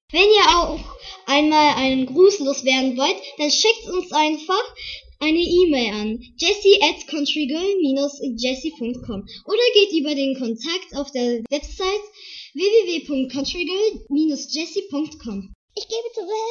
Wenn ihr auch einmal einen Gruß loswerden wollt, dann schickt uns einfach eine E-Mail an jessie@countrygirl-jessie.com oder geht über den Kontakt auf der Website www.countrygirl-jessie.com. Ich gebe zurück.